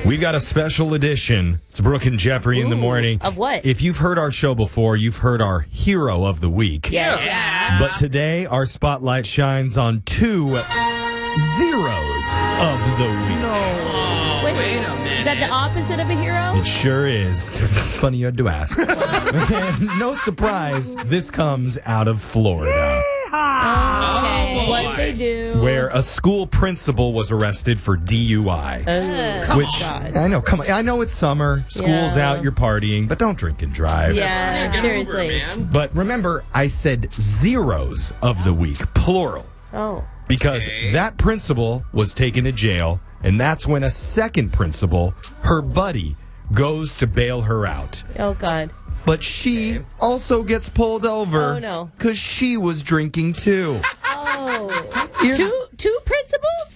We've got a special edition. It's Brooke and Jeffrey in the morning. Of what? If you've heard our show before, you've heard our hero of the week. Yes. Yeah. But today, our spotlight shines on 2 zeros of the week. Wait a minute. Is that the opposite of a hero? It sure is. It's funny you had to ask. And no surprise, this comes out of Florida, Okay. boy. What did they do? where a school principal was arrested for DUI. Which I know, come on. I know it's summer, school's Yeah. out, you're partying, but don't drink and drive. Yeah, Get seriously. over it, man. But remember, I said zeros of the week, plural, Oh. because Okay. that principal was taken to jail, and that's when a second principal, her buddy, goes to bail her out. Oh, God. But she also gets pulled over. Oh, no. Because she was drinking too. Oh. Here's- Two principals?